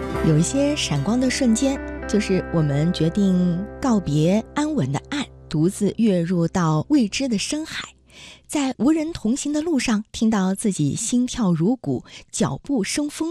有一些闪光的瞬间，就是我们决定告别安稳的岸，独自跃入到未知的深海，在无人同行的路上，听到自己心跳如鼓，脚步生风